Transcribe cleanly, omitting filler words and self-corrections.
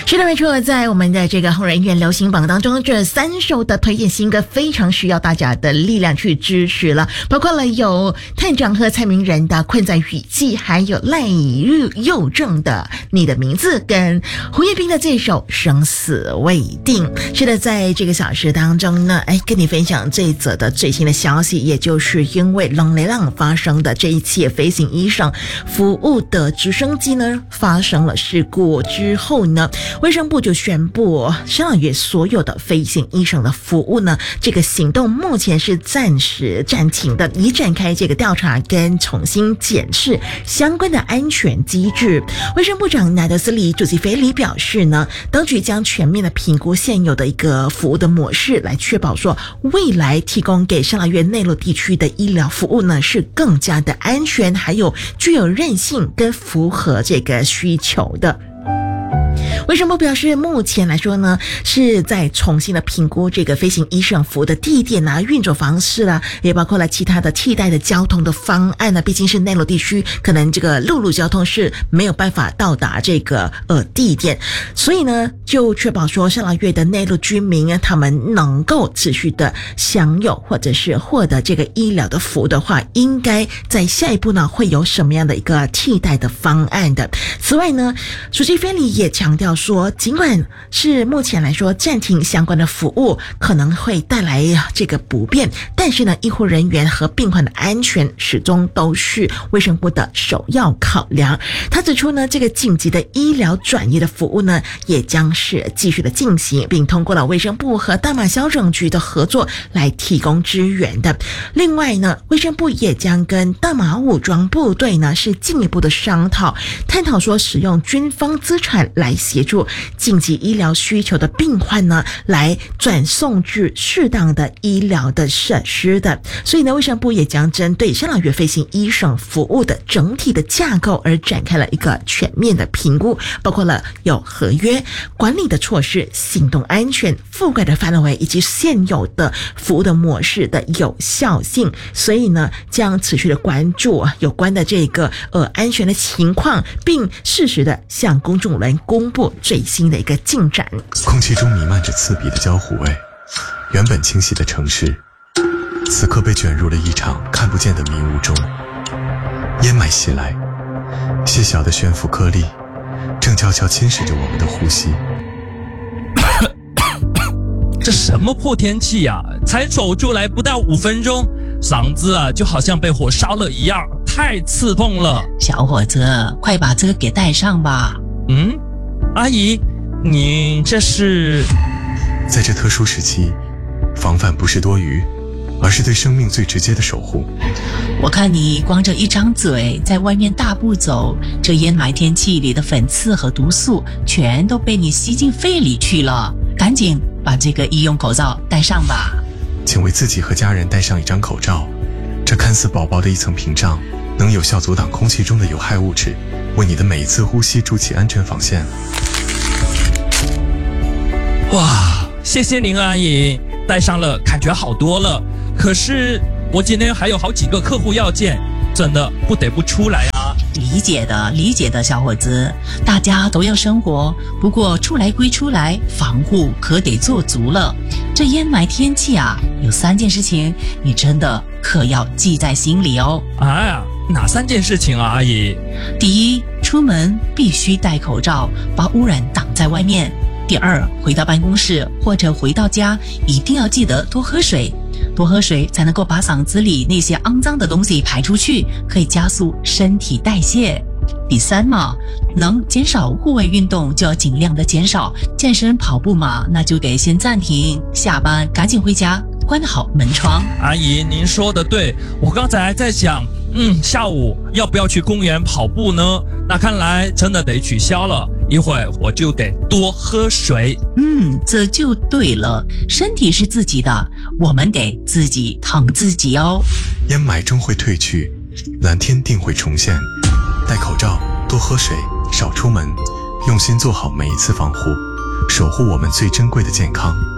是的，没错，在我们的这个红人院流行榜当中，这3首的推荐新歌非常需要大家的力量去支持了，包括了有探长和蔡明仁的《困在雨季》，还有赖佑正的《你的名字》，跟胡彦斌的这首《生死未定》。是的，在这个小时当中呢，跟你分享这一则的最新的消息，也就是因为浪雷浪发生的这一起飞行医生服务的直升机呢发生了事故之后呢，卫生部就宣布上月所有的飞行医生的服务呢，这个行动目前是暂时暂停的，以展开这个调查跟重新检视相关的安全机制。卫生部长纳德斯里·朱吉菲里表示呢，当局将全面的评估现有的一个服务的模式，来确保说未来提供给沙拉越内陆地区的医疗服务呢是更加的安全，还有具有韧性跟符合这个需求的。卫生部表示，目前来说呢，是在重新的评估这个飞行医生服务的地点啊、运作方式啊，也包括了其他的替代的交通的方案呢。毕竟是内陆地区，可能这个陆路交通是没有办法到达这个地点，所以呢，就确保说沙拉越的内陆居民他们能够持续的享有或者是获得这个医疗的服务的话，应该在下一步呢会有什么样的一个替代的方案的。此外呢，主席菲里也强调说，尽管是目前来说暂停相关的服务可能会带来这个不便，但是呢，医护人员和病患的安全始终都是卫生部的首要考量。他指出呢，这个紧急的医疗转移的服务呢，也将是继续的进行，并通过了卫生部和大马消拯局的合作来提供支援的。另外呢，卫生部也将跟大马武装部队呢是进一步的商讨，探讨说使用军方资产来协助紧急医疗需求的病患呢，来转送至适当的医疗的设施的。所以呢，卫生部也将针对沙拉越飞行医生服务的整体的架构而展开了一个全面的评估，包括了有合约、管理的措施、行动安全、覆盖的范围以及现有的服务的模式的有效性。所以呢，将持续的关注有关的这个安全的情况，并适时的向公众人公布最新的一个进展。 空气中弥漫着刺鼻的焦糊味，原本清晰的城市此刻被卷入了一场看不见的迷雾中。烟霾袭来，细小的悬浮颗粒正悄悄侵蚀着我们的呼吸。 这什么破天气呀，才走出来不到5分钟，嗓子就好像被火烧了一样，太刺痛了。 小伙子，快把这个给带上吧。 阿姨，你这是？ 在这特殊时期，防范不是多余，而是对生命最直接的守护。 我看你光着一张嘴在外面大步走，这烟霾天气里的粉刺和毒素全都被你吸进肺里去了，赶紧把这个医用口罩戴上吧。 请为自己和家人戴上一张口罩，这看似薄薄的一层屏障，能有效阻挡空气中的有害物质，为你的每一次呼吸筑起安全防线。 哇，谢谢您阿姨，戴上了感觉好多了。可是我今天还有好几个客户要见，真的不得不出来啊。 理解的小伙子，大家都要生活，不过出来归出来，防护可得做足了。这烟霾天气啊，有3件事情你真的可要记在心里哦。 哪3件事情啊阿姨？ 第一，出门必须戴口罩，把污染挡在外面。第二，回到办公室或者回到家，一定要记得多喝水，多喝水才能够把嗓子里那些肮脏的东西排出去，可以加速身体代谢。第三嘛，能减少户外运动就要尽量的减少，健身跑步嘛，那就得先暂停，下班赶紧回家，关好门窗。 阿姨，您说的对，我刚才还在想，下午要不要去公园跑步呢？那看来真的得取消了，一会儿我就得多喝水。 这就对了，身体是自己的，我们得自己疼自己哦。 烟霾终会退去，蓝天定会重现。戴口罩，多喝水，少出门，用心做好每一次防护，守护我们最珍贵的健康。